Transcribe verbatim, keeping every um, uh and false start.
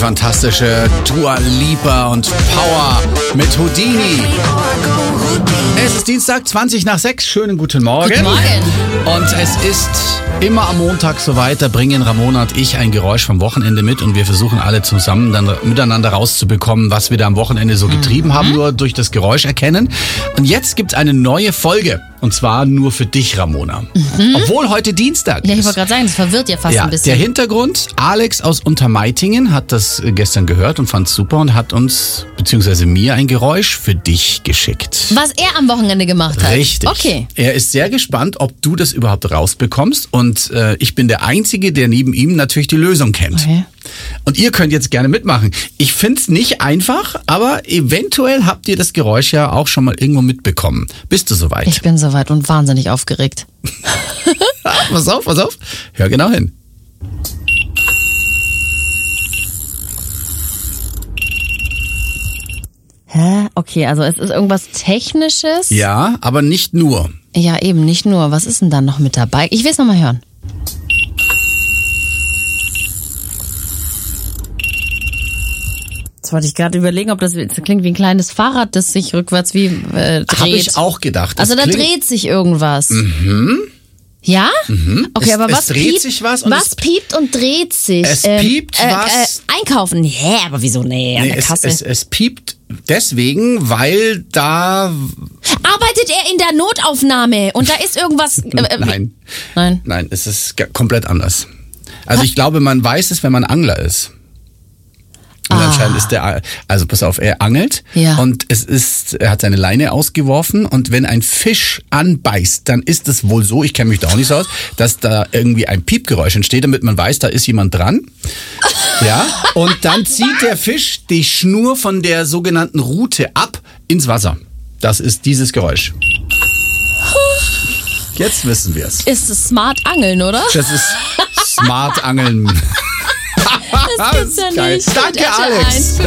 fantastische Dua Lipa und Power mit Houdini. Es ist Dienstag, zwanzig nach sechs. Schönen guten Morgen. Guten Morgen. Und es ist immer am Montag soweit. Da bringen Ramona und ich ein Geräusch vom Wochenende mit und wir versuchen alle zusammen dann miteinander rauszubekommen, was wir da am Wochenende so getrieben mhm. haben, nur durch das Geräusch erkennen. Und jetzt gibt's eine neue Folge. Und zwar nur für dich, Ramona. Mhm. Obwohl heute Dienstag ist. Ja, ich wollte gerade sagen, das verwirrt ja fast ja, ein bisschen. Der Hintergrund, Alex aus Untermeitingen hat das gestern gehört und fand's super und hat uns, beziehungsweise mir, ein Geräusch für dich geschickt. Was er am Wochenende gemacht hat. Richtig. Okay. Er ist sehr gespannt, ob du das überhaupt rausbekommst. Und äh, ich bin der Einzige, der neben ihm natürlich die Lösung kennt. Okay. Und ihr könnt jetzt gerne mitmachen. Ich find's nicht einfach, aber eventuell habt ihr das Geräusch ja auch schon mal irgendwo mitbekommen. Bist du soweit? Ich bin soweit und wahnsinnig aufgeregt. Pass auf, pass auf. Hör genau hin. Hä? Okay, also es ist irgendwas Technisches. Ja, aber nicht nur. Ja, eben, nicht nur. Was ist denn da noch mit dabei? Ich will es nochmal hören. Jetzt wollte ich gerade überlegen, ob das, das klingt wie ein kleines Fahrrad, das sich rückwärts wie äh, dreht. Habe ich auch gedacht. Das also da klingt... dreht sich irgendwas. Mhm. Ja? Mhm. Okay, es, aber was es dreht piept, sich was? Und was es, piept und dreht sich? Es ähm, piept äh, was? Äh, einkaufen? Hä, aber wieso? Nee, an nee, der es, Kasse. es, es piept deswegen, weil da... Arbeitet er in der Notaufnahme und da ist irgendwas... Äh, äh, Nein. Nein. Nein, es ist g- komplett anders. Also ich glaube, man weiß es, wenn man Angler ist. Und Ah. anscheinend ist der, also pass auf, er angelt Ja. und es ist, er hat seine Leine ausgeworfen und wenn ein Fisch anbeißt, dann ist es wohl so, ich kenne mich da auch nicht so aus, dass da irgendwie ein Piepgeräusch entsteht, damit man weiß, da ist jemand dran. Ja, und dann zieht der Fisch die Schnur von der sogenannten Rute ab ins Wasser. Das ist dieses Geräusch. Jetzt wissen wir es. Ist es Smart Angeln, oder? Das ist Smart Angeln. Das gibt's ja Geil. nicht. Danke, R T L Alex. eins.